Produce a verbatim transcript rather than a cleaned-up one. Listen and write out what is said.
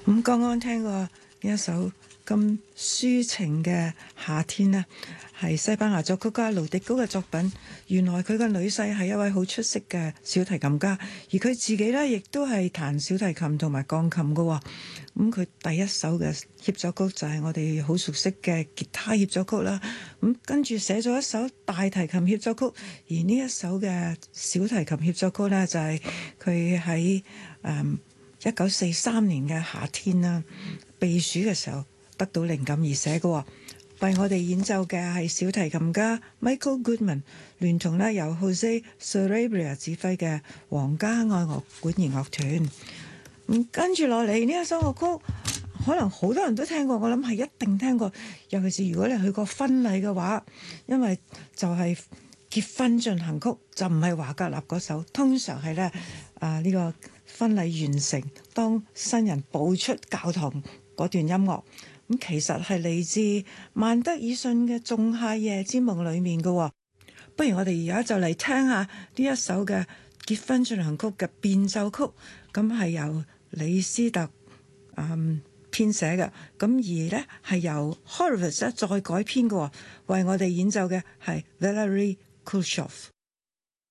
咁剛剛聽過呢一首咁抒情嘅夏天呢，係西班牙作曲家盧迪高嘅作品。原來佢個女婿係一位好出色嘅小提琴家，而佢自己呢亦都係彈小提琴同埋鋼琴嘅。咁佢第一首嘅協奏曲就係我哋好熟悉嘅吉他協奏曲啦。咁跟住寫咗一首大提琴協奏曲，而呢一首嘅小提琴協奏曲呢，就係佢喺誒一九四三年嘅夏天啦，避暑嘅時候得到靈感而寫嘅。為我哋演奏嘅係小提琴家 Michael Goodman， 聯同咧由 Jose Sarabia 指揮嘅皇家愛樂管弦樂團。咁跟住落嚟呢一首樂曲，可能好多人都聽過，我諗係一定聽過。尤其是如果你去過婚禮嘅話，因為就係結婚進行曲，就唔係華格納嗰首，通常係咧啊呢個婚禮完成，當新人步出教堂嗰段音樂。咁其實係嚟自曼德爾遜嘅《仲夏夜之夢》裏面嘅。不如我哋而家就嚟聽下呢一首嘅結婚進行曲嘅變奏曲，咁係由李斯特嗯編寫嘅，咁而呢係由 Horowitz 再改編嘅，為我哋演奏嘅係 Valery Kuleshov。